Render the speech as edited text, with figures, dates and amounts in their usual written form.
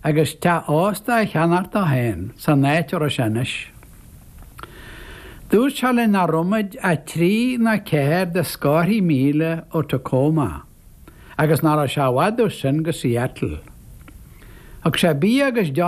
agus te ásta cheanart a hain san náitear a sinis. Dús se le na rumid a 3 na 4 de scarthaí míle ó Tacoma, agus nar a seawadú sin go Seattle. Ag sé bí agus